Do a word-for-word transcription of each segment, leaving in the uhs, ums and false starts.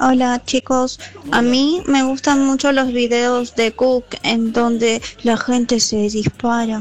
Hola chicos, a mí me gustan mucho los videos de Cook en donde la gente se dispara.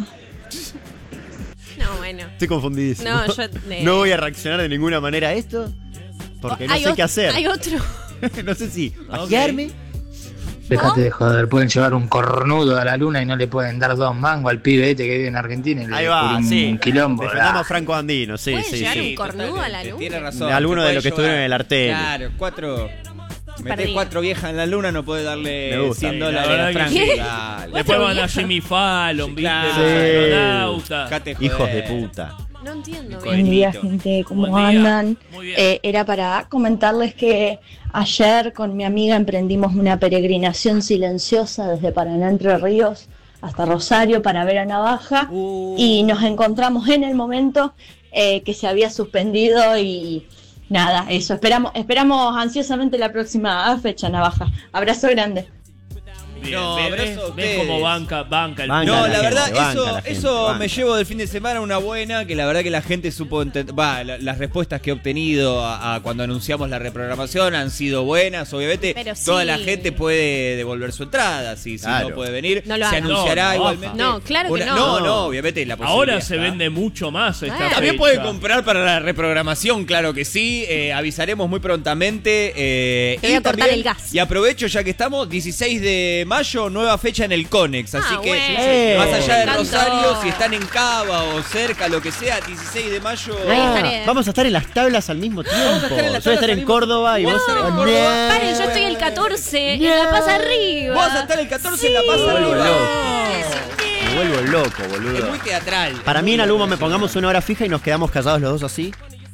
No, bueno. Estoy confundidísimo. No, yo, eh... no voy a reaccionar de ninguna manera a esto porque no hay sé qué hacer. Hay otro. No sé si pajearme. Okay. Déjate de joder, pueden llevar un cornudo a la luna y no le pueden dar dos mangos al pibe este que vive en Argentina. Y Ahí le va, un sí. quilombo. Defendamos Franco Andino, sí, ¿Pueden sí, llevar sí. un cornudo a la luna? Tiene razón. Alguno de los que estuvieron en el Artel. Claro, cuatro. Metés Perdí. cuatro viejas en la luna, no podés darle Me gusta. cien Sí, la dólares verdad a que Franco. sí. Dale. Después van a vieja. Jimmy Fallon, ¿viste? Claro. Los Sí. astronautas. Dejate joder. Hijos de puta. No entiendo Con- bien. Buen día, Coelito. gente, ¿cómo Buen día. andan? Muy bien. Eh, era para comentarles que ayer con mi amiga emprendimos una peregrinación silenciosa desde Paraná, Entre Ríos, hasta Rosario para ver a Navaja Uh. y nos encontramos en el momento eh, que se había suspendido y nada, eso, esperamos, esperamos ansiosamente la próxima fecha, Navaja. Abrazo grande. Bien, No, ven, abrazo ven, a ven ustedes. como banca, banca el Banca No, la la, gente, verdad, banca eso, la gente, eso banca. me llevo del fin de semana una buena, que la verdad que la gente supo entender, va, la- las respuestas que he obtenido a, a cuando anunciamos la reprogramación han sido buenas, obviamente. Pero sí. Toda la gente puede devolver su entrada, si, si Claro. no puede venir, No lo se hagan. anunciará No, no, igualmente. no, claro que una- no. No, no, obviamente la posibilidad Ahora se está. vende mucho más esta Claro. También fecha. pueden comprar para la reprogramación, claro que sí. Eh, avisaremos muy prontamente. Eh, Te voy a cortar también- el gas. Y aprovecho ya que estamos, dieciséis de mayo, nueva fecha en el Conex. Así Ah, que bueno. más allá de Me encantó. Rosario, si están en Cava o cerca, lo que sea, dieciséis de mayo. Ahí Ah, estaré. vamos a estar en las tablas al mismo tiempo. Vamos a estar en las Yo voy a tablas estar al en mismo Córdoba y tiempo. vos No, en en Córdoba. Paren, yo estoy el catorce en La Paz Arriba. Vos a estar el catorce en La Paz Me vuelvo arriba. loco. Me vuelvo loco, Es boludo. muy teatral. Para mí en Muy algún momento teatral. pongamos una hora fija y nos quedamos callados los dos así.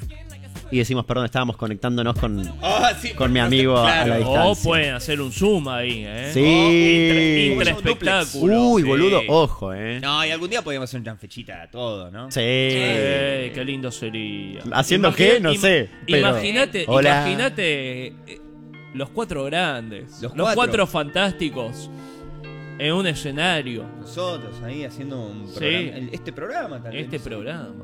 Y decimos, perdón, estábamos conectándonos con, Ah, sí, con mi porque- amigo a claro. la O distancia. pueden hacer un zoom ahí, ¿eh? Sí. Intra, Un intraespectáculo. Uy, Sí. boludo, ojo, eh. No, y algún día podríamos hacer una fechita a todo, ¿no? Sí. Eh, qué lindo sería. ¿Haciendo qué? No sé, pero- Imagínate, Hola. imagínate eh, los cuatro grandes, Los los, cuatro. cuatro fantásticos en un escenario. Nosotros ahí haciendo un Sí. programa. el- Este programa también. Este programa.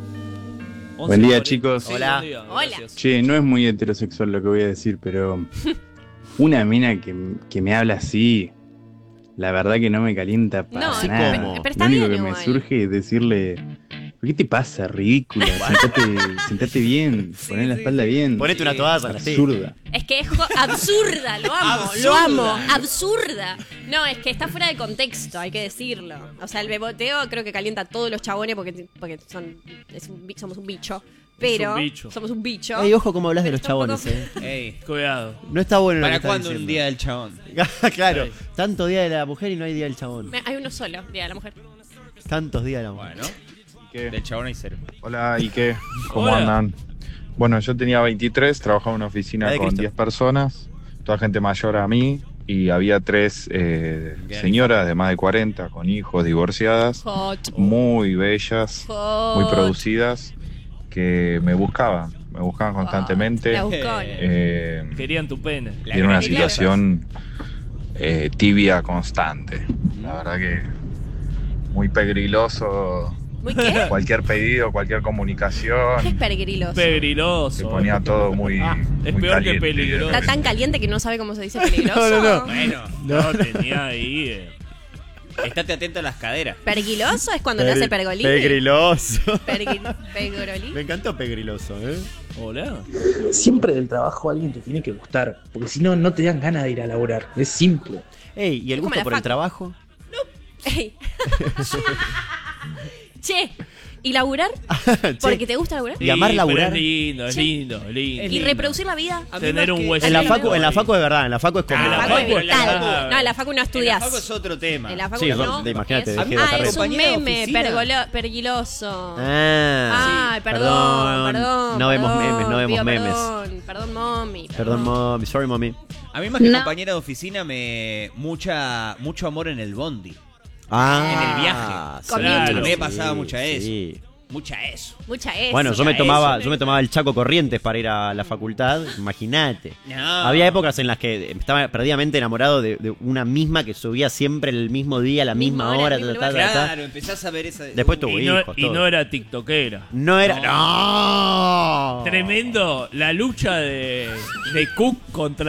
Buen día, once chicos. Sí, Hola. buen día, Hola. gracias. Che, no es muy heterosexual lo que voy a decir, pero una mina que, que me habla así, la verdad que no me calienta para No, Así nada. como. pero Lo está único bien que me igual. surge es decirle, ¿por qué te pasa, ridícula? Sentate, sentate bien, poné la espalda bien. Ponete una toalla, sí. Absurda. Es que es jo- absurda, lo amo, Absurda. lo amo, absurda. No, es que está fuera de contexto, hay que decirlo. O sea, el beboteo creo que calienta a todos los chabones porque, porque son, es un bi- somos un bicho. Pero un bicho. somos un bicho. Ey, ojo cómo hablas de los Pero chabones, tampoco- eh. Ey, Cuidado. No está bueno lo que ¿para estás cuándo un diciendo. día del chabón? Claro, Sí. tanto día de la mujer y no hay día del chabón. Me- Hay uno solo, Día de la Mujer. Tantos días de la mujer. Bueno, ¿Qué? del chabón hay cero. Hola, ¿y qué? ¿Cómo Hola. andan? Bueno, yo tenía veintitrés, trabajaba en una La oficina de con Cristo. diez personas, toda gente mayor a mí, y había tres eh, Bien. señoras de más de cuarenta, con hijos, divorciadas, Hot. muy bellas, Hot. muy producidas, que me buscaban, me buscaban constantemente. La buscó. Eh, Querían tu pene. La y era una gran situación eh, tibia constante. La verdad que muy pegriloso ¿Muy qué? cualquier pedido, cualquier ¿Qué es comunicación. pergriloso? Se Peligroso. ponía todo muy, Ah, es muy peor que caliente. peligroso. Está tan caliente que no sabe cómo se dice peligroso. No, no, no. Bueno, No, tenía ahí. eh. estate atento a las caderas. ¿Pergiloso es cuando lo hace pergolini? Pegriloso. Pergui- Pergolini. Me encantó pegriloso, eh. Hola. Siempre del trabajo alguien te tiene que gustar, porque si no, no te dan ganas de ir a laburar. Es simple. Ey, ¿y el Es como gusto la por el facu. trabajo? Ey. Che, ¿y laburar? Che, ¿Porque te gusta laburar? Y amar Sí, laburar. pero es lindo, es Sí. lindo, es lindo. ¿Y reproducir la vida? A mí Tener más un que- hueso. En la Sí, facu, no. en la facu es verdad, en la facu es como. Ah, En la la facu es facu, la vital. facu. No, en la facu no En la estudias. facu es otro tema. En la facu Sí, no. eso, imagínate, es- dejé la Ah, carrera. es un Compañera de meme, oficina. pergolo- pergiloso. Ah, Ay, perdón, perdón. No vemos perdón, memes, no vemos pido memes. Perdón, perdón, mommy. Perdón, mommy, sorry, mommy. A mí más que No. compañera de oficina me mucha mucho amor en el bondi. Ah, En el viaje. sí, Claro. A mí me pasaba mucha eso. sí. Mucha eso. Mucha eso. Bueno, yo me mucha tomaba, eso. yo me tomaba el Chaco Corrientes para ir a la facultad, imagínate. No. Había épocas en las que estaba perdidamente enamorado de, de una misma que subía siempre el mismo día, a la misma, Misma hora, hora. mismo ta, ta, lugar. ta, ta. Claro, empezás a ver esa. Después tuvo Y no, hijos, y todo. no era tiktokera. No era. ¡No! Tremendo la lucha de, de Cook contra